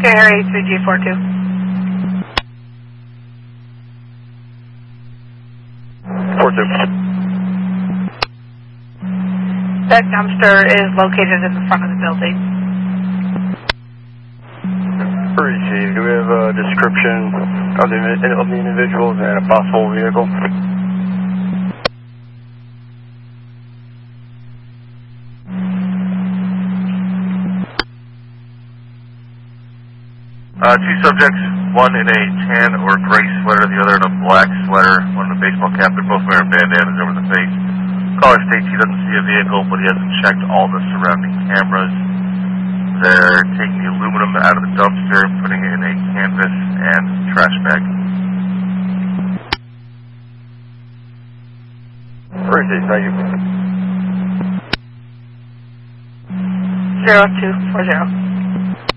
Harry 3G42. That dumpster is located in the front of the building. Received. Do we have a description of the individuals and a possible vehicle? 2 subjects, one in a tan or gray sweater, the other in a black sweater, one in a baseball cap. They're both wearing bandanas over the face. Caller states he doesn't see a vehicle, but he hasn't checked all the surrounding cameras. They're taking the aluminum out of the dumpster, putting it in a canvas and trash bag. Received. Thank you. 0240.